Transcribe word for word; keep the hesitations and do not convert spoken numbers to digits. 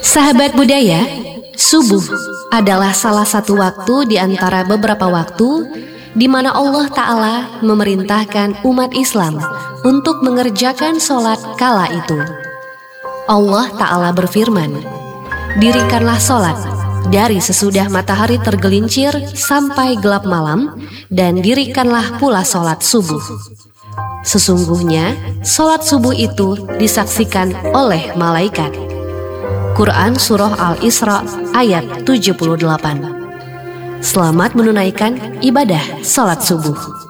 Sahabat budaya, subuh adalah salah satu waktu di antara beberapa waktu di mana Allah Ta'ala memerintahkan umat Islam untuk mengerjakan sholat kala itu. Allah Ta'ala berfirman, "Dirikanlah sholat dari sesudah matahari tergelincir sampai gelap malam, dan dirikanlah pula sholat subuh. Sesungguhnya sholat subuh itu disaksikan oleh malaikat." Quran Surah Al-Isra ayat tujuh puluh delapan. Selamat menunaikan ibadah sholat subuh.